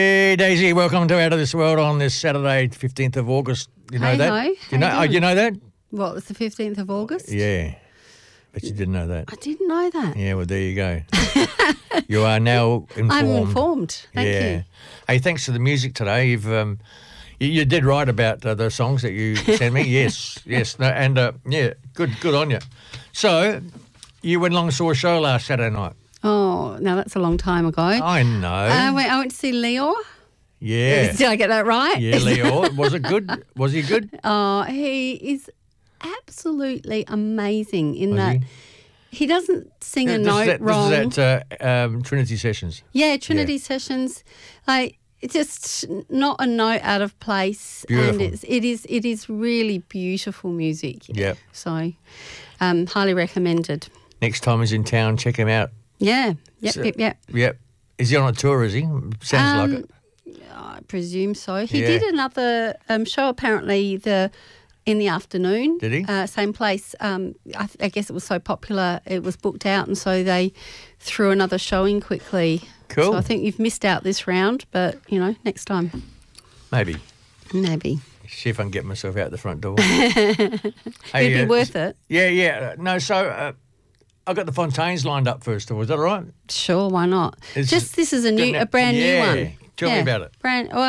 Hey Daisy, welcome to Out of This World on this Saturday, 15th of August. You know that? Hey-ho. You know? How you You know that? What, it's the 15th of August? Yeah, but you didn't know that. I didn't know that. Yeah, well, there you go. You are now informed. I'm informed. Thank you. Hey, thanks to the music today. You did right about the songs that you sent me. Yes. No, and yeah, good on you. So, you went along and saw a show last Saturday night. Oh, now that's a long time ago. I know. I went to see Leo. Yeah. Did I get that right? Yeah, Leo. Was it good? Was he good? Oh, he is absolutely amazing in Was that he doesn't sing a note wrong. This is at Trinity Sessions. Yeah, Trinity Sessions. Like, it's just not a note out of place. Beautiful. And it is really beautiful music. Yep. So, highly recommended. Next time he's in town, check him out. Yeah. So- Yep. Yep. Is he on a tour, is he? Sounds like it. I presume so. He Yeah. did another show apparently in the afternoon. Did he? Same place. I guess it was so popular it was booked out, and so they threw another show in quickly. Cool. So I think you've missed out this round, but next time. Maybe. Maybe. See if I can get myself out the front door. It'd be worth it. Yeah. No, so I've got the Fontaines lined up first of all. Is that all right? Sure, why not? This is a brand new one. Tell me about it.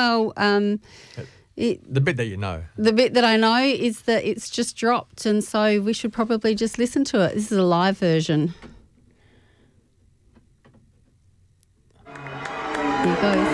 The bit that you know. The bit that I know is that it's just dropped, and so we should probably just listen to it. This is a live version. Here goes.